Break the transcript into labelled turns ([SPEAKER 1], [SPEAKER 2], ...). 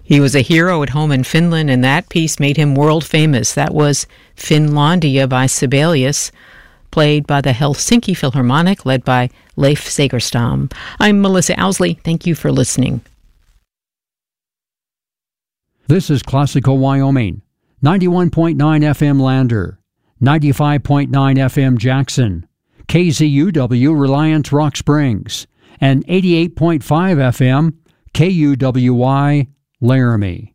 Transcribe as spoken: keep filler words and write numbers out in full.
[SPEAKER 1] He was a hero at home in Finland, and that piece made him world famous. That was Finlandia by Sibelius, played by the Helsinki Philharmonic, led by Leif Segerstam. I'm Melissa Owsley. Thank you for listening.
[SPEAKER 2] This is Classical Wyoming, ninety-one point nine F M Lander, ninety-five point nine F M Jackson, K Z U W Reliance Rock Springs, and eighty-eight point five F M K U W Y Laramie.